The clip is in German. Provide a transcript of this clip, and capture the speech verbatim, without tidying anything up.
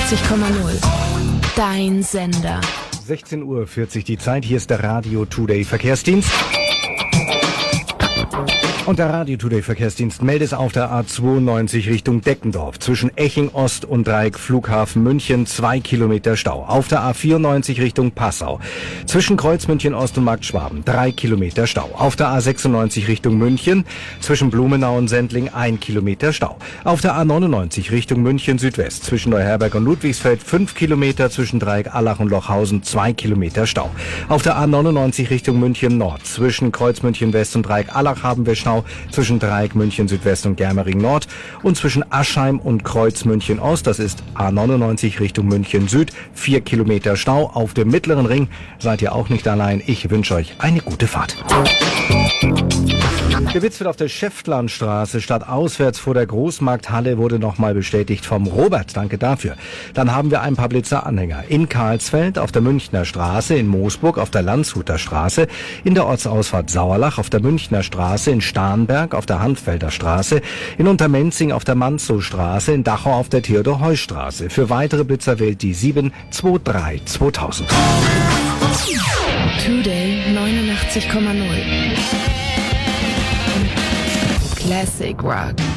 neunundachtzig Komma null. Dein Sender. sechzehn Uhr vierzig die Zeit. Hier ist der Radio Today Verkehrsdienst. Und der Radio Today Verkehrsdienst meldet auf der A zweiundneunzig Richtung Deckendorf. Zwischen Eching Ost und Dreieck Flughafen München zwei Kilometer Stau. Auf der A vierundneunzig Richtung Passau. Zwischen Kreuz München Ost und Markt Schwaben drei Kilometer Stau. Auf der A sechsundneunzig Richtung München. Zwischen Blumenau und Sendling ein Kilometer Stau. Auf der A neunundneunzig Richtung München Südwest. Zwischen Neuherberg und Ludwigsfeld fünf Kilometer. Zwischen Dreieck Allach und Lochhausen zwei Kilometer Stau. Auf der A neunundneunzig Richtung München Nord. Zwischen Kreuz München West und Dreieck Allach haben wir Stau. Zwischen Dreieck München Südwest und Germering Nord und zwischen Aschheim und Kreuz München Ost, das ist A neunundneunzig Richtung München Süd, vier Kilometer Stau. Auf dem Mittleren Ring seid ihr auch nicht allein. Ich wünsche euch eine gute Fahrt. Der Witz wird auf der Schäftlarnstraße statt auswärts vor der Großmarkthalle wurde nochmal bestätigt vom Robert. Danke dafür. Dann haben wir ein paar Blitzer-Anhänger. In Karlsfeld, auf der Münchner Straße, in Moosburg, auf der Landshuter Straße, in der Ortsausfahrt Sauerlach, auf der Münchner Straße, in Starnberg, auf der Hanffelder Straße, in Untermenzing, auf der Manzow-Straße, in Dachau, auf der Theodor-Heuss-Straße. Für weitere Blitzer wählt die sieben zwei drei zweitausend. Today neunundachtzig Komma null. Classic Rock.